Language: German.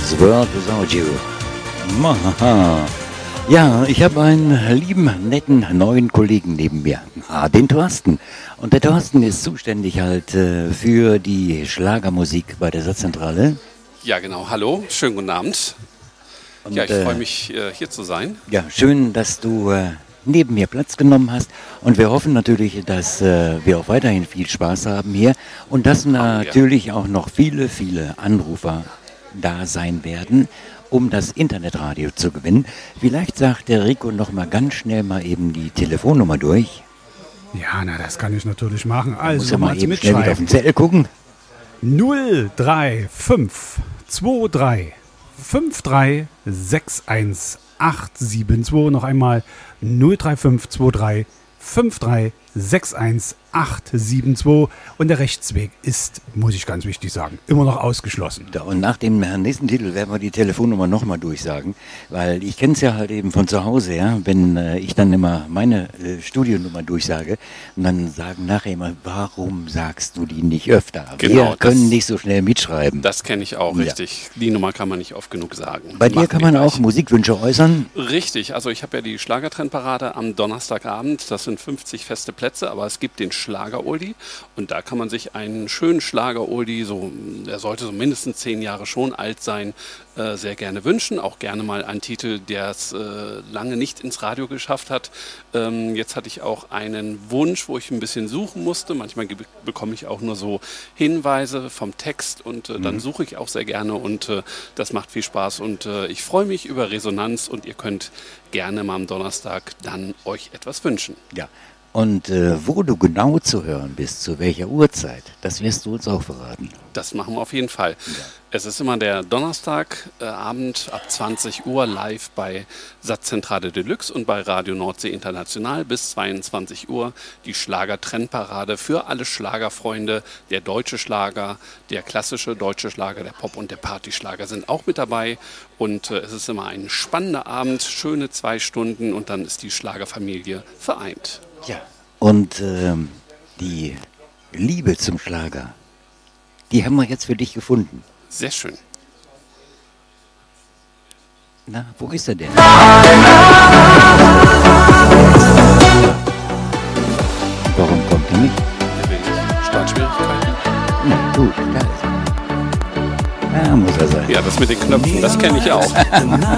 This World Without You. Mahaha. Ja, ich habe einen lieben, netten, neuen Kollegen neben mir, den Thorsten. Und der Thorsten ist zuständig halt für die Schlagermusik bei der Satzzentrale. Ja, genau. Hallo, schönen guten Abend. Und, ja, ich freue mich, hier zu sein. Ja, schön, dass du neben mir Platz genommen hast. Und wir hoffen natürlich, dass wir auch weiterhin viel Spaß haben hier. Und dass natürlich auch noch viele, viele Anrufer da sein werden, um das Internetradio zu gewinnen. Vielleicht sagt der Rico noch mal ganz schnell mal eben die Telefonnummer durch. Ja, na, das kann ich natürlich machen. Also muss ja mal eben schnell wieder auf den Zettel gucken. 03523 5361872. Noch einmal 03523 5361872. Und der Rechtsweg ist, muss ich ganz wichtig sagen, immer noch ausgeschlossen. Ja, und nach dem nächsten Titel werden wir die Telefonnummer nochmal durchsagen, weil ich kenne es ja halt eben von zu Hause, ja, wenn ich dann immer meine Studionummer durchsage und dann sagen nachher immer, warum sagst du die nicht öfter? Genau, wir können nicht so schnell mitschreiben. Das kenne ich auch, richtig. Die Nummer kann man nicht oft genug sagen. Bei dir kann man auch Musikwünsche äußern? Richtig, also ich habe ja die Schlagertrendparade am Donnerstagabend, das sind 50 feste Plätze, aber es gibt den Schlager-Oldie und da kann man sich einen schönen Schlager-Oldie, der sollte so mindestens 10 Jahre schon alt sein, sehr gerne wünschen. Auch gerne mal einen Titel, der es lange nicht ins Radio geschafft hat. Jetzt hatte ich auch einen Wunsch, wo ich ein bisschen suchen musste. Manchmal bekomme ich auch nur so Hinweise vom Text und dann suche ich auch sehr gerne und das macht viel Spaß und ich freue mich über Resonanz und ihr könnt gerne mal am Donnerstag dann euch etwas wünschen. Ja. Und wo du genau zu hören bist, zu welcher Uhrzeit, das wirst du uns auch verraten. Das machen wir auf jeden Fall. Ja. Es ist immer der Donnerstagabend ab 20 Uhr live bei Satzzentrale Deluxe und bei Radio Nordsee International bis 22 Uhr die Schlager-Trendparade für alle Schlagerfreunde. Der deutsche Schlager, der klassische deutsche Schlager, der Pop- und der Partyschlager sind auch mit dabei. Und es ist immer ein spannender Abend, schöne 2 Stunden und dann ist die Schlagerfamilie vereint. Ja. Und die Liebe zum Schlager, die haben wir jetzt für dich gefunden. Sehr schön. Na, wo ist er denn? Warum kommt er nicht? Startschwierigkeiten? Na gut, da ist er. Da muss er sein. Ja, das mit den Knöpfen, das kenne ich auch.